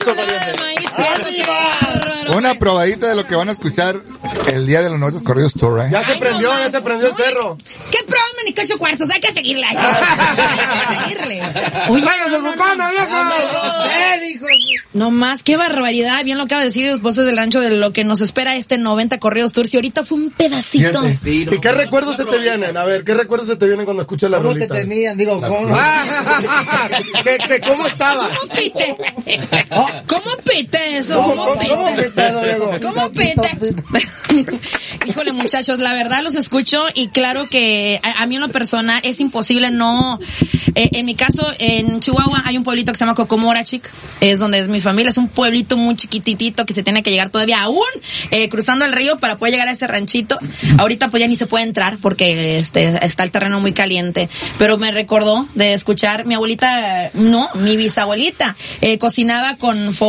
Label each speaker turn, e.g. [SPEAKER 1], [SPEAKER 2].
[SPEAKER 1] Jalisco,
[SPEAKER 2] Una probadita de lo que van a escuchar el día de los 90 Corridos Tour, ¿eh?
[SPEAKER 1] Ya se prendió el cerro.
[SPEAKER 3] ¿Qué programa ni 8 cuartos? Hay que seguirle. Hay que seguirle. Oye, no más, qué barbaridad. Bien lo acaba de decir los voces del rancho de lo que nos espera este 90 Corridos Tour. Si ahorita fue un pedacito.
[SPEAKER 1] Sí, ¿y qué recuerdos se te vienen? A ver, ¿qué recuerdos se te vienen cuando escuchas la rolita?
[SPEAKER 4] ¿Cómo te tenían? Digo, ¿cómo?
[SPEAKER 1] ¿Cómo estaba?
[SPEAKER 3] ¿Cómo pite? ¿Cómo pite eso? ¿Cómo pite? Híjole, muchachos, la verdad los escucho y claro que a mí en lo personal es imposible no... en mi caso, en Chihuahua hay un pueblito que se llama Cocomorachik, es donde es mi familia, es un pueblito muy chiquititito que se tiene que llegar todavía aún cruzando el río para poder llegar a ese ranchito. Ahorita pues ya ni se puede entrar porque está el terreno muy caliente, pero me recordó de escuchar mi abuelita, no, mi bisabuelita, cocinaba con